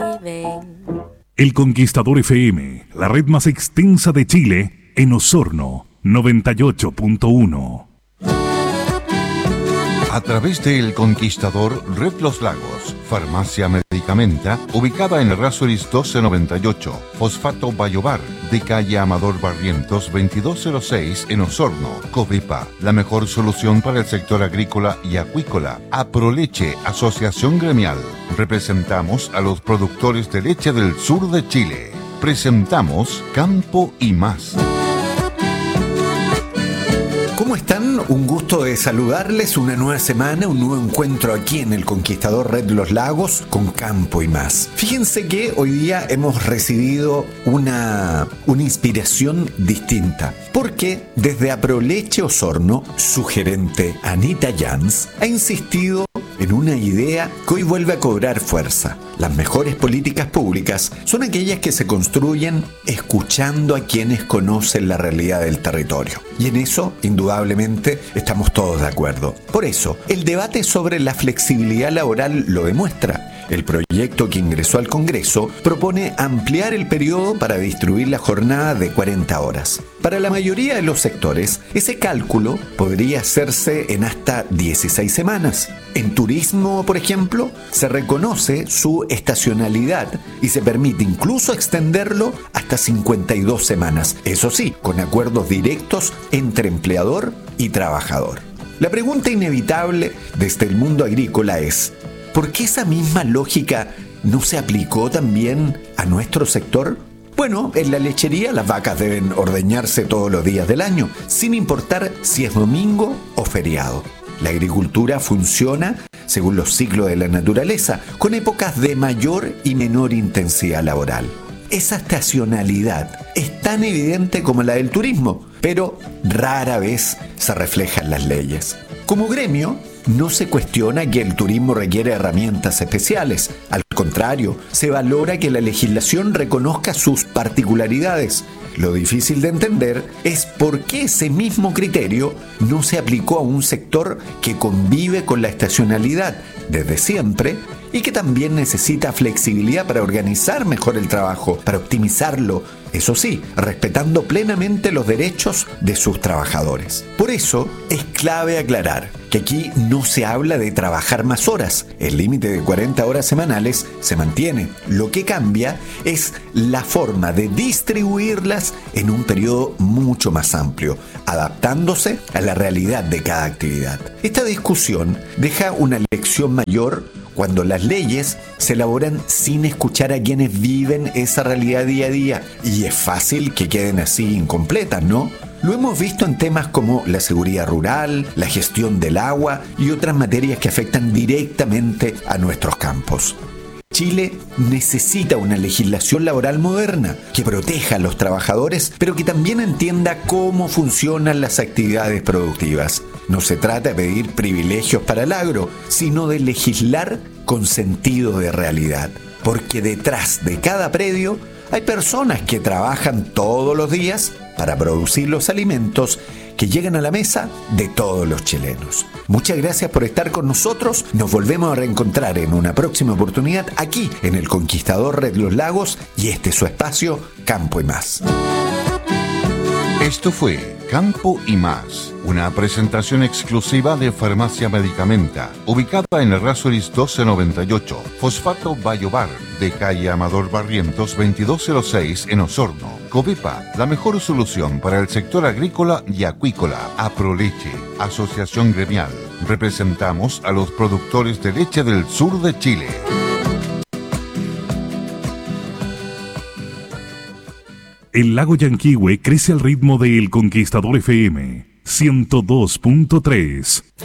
viven. El Conquistador FM, la red más extensa de Chile, en Osorno, 98.1. A través de El Conquistador, Red Los Lagos, Farmacia Medicamenta, ubicada en Errázuriz 1298, Fosfato Bayobar, de calle Amador Barrientos 2206 en Osorno, Covipa, la mejor solución para el sector agrícola y acuícola. Aproleche, Asociación Gremial. Representamos a los productores de leche del sur de Chile. Presentamos Campo y Más. ¿Cómo están? Un gusto de saludarles, una nueva semana, un nuevo encuentro aquí en El Conquistador Red Los Lagos con Campo y Más. Fíjense que hoy día hemos recibido una inspiración distinta, porque desde Aproleche Osorno, su gerente Anita Jans ha insistido en una idea que hoy vuelve a cobrar fuerza. Las mejores políticas públicas son aquellas que se construyen escuchando a quienes conocen la realidad del territorio. Y en eso, indudablemente, estamos todos de acuerdo. Por eso, el debate sobre la flexibilidad laboral lo demuestra. El proyecto que ingresó al Congreso propone ampliar el periodo para distribuir la jornada de 40 horas. Para la mayoría de los sectores, ese cálculo podría hacerse en hasta 16 semanas. En turismo, por ejemplo, se reconoce su estacionalidad y se permite incluso extenderlo hasta 52 semanas. Eso sí, con acuerdos directos entre empleador y trabajador. La pregunta inevitable desde el mundo agrícola es: ¿por qué esa misma lógica no se aplicó también a nuestro sector? Bueno, en la lechería las vacas deben ordeñarse todos los días del año, sin importar si es domingo o feriado. La agricultura funciona según los ciclos de la naturaleza, con épocas de mayor y menor intensidad laboral. Esa estacionalidad es tan evidente como la del turismo, pero rara vez se refleja en las leyes. Como gremio, no se cuestiona que el turismo requiere herramientas especiales. Al contrario, se valora que la legislación reconozca sus particularidades. Lo difícil de entender es por qué ese mismo criterio no se aplicó a un sector que convive con la estacionalidad desde siempre y que también necesita flexibilidad para organizar mejor el trabajo, para optimizarlo, eso sí, respetando plenamente los derechos de sus trabajadores. Por eso es clave aclarar que aquí no se habla de trabajar más horas. El límite de 40 horas semanales se mantiene. Lo que cambia es la forma de distribuirlas en un periodo mucho más amplio, adaptándose a la realidad de cada actividad. Esta discusión deja una lección mayor cuando las leyes se elaboran sin escuchar a quienes viven esa realidad día a día. Y es fácil que queden así incompletas, ¿no? Lo hemos visto en temas como la seguridad rural, la gestión del agua y otras materias que afectan directamente a nuestros campos. Chile necesita una legislación laboral moderna que proteja a los trabajadores, pero que también entienda cómo funcionan las actividades productivas. No se trata de pedir privilegios para el agro, sino de legislar con sentido de realidad. Porque detrás de cada predio hay personas que trabajan todos los días para producir los alimentos que llegan a la mesa de todos los chilenos. Muchas gracias por estar con nosotros. Nos volvemos a reencontrar en una próxima oportunidad aquí en El Conquistador Red Los Lagos y este es su espacio Campo y Más. Esto fue Campo y Más, una presentación exclusiva de Farmacia Medicamenta, ubicada en Errázuriz 1298, Fosfato Bayobar, de calle Amador Barrientos 2206 en Osorno. Covipa, la mejor solución para el sector agrícola y acuícola. Aproleche, Asociación Gremial. Representamos a los productores de leche del sur de Chile. El lago Yanquihue crece al ritmo de El Conquistador FM 102.3.